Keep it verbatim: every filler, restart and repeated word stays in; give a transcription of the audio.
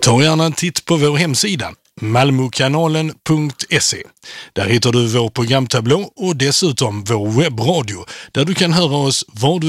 Ta gärna en titt på vår hemsida malmokanalen punkt se. Där hittar du vår programtablå och dessutom vår webbradio där du kan höra oss var du